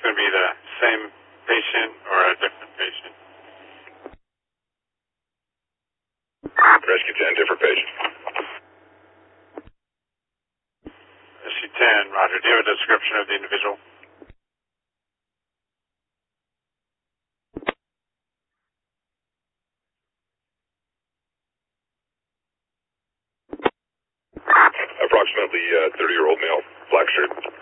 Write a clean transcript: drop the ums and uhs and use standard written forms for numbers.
going to be the same patient or a different patient? Rescue 10, different patient. Rescue 10, roger. Do you have a description of the individual? Approximately 30-year-old male, black shirt.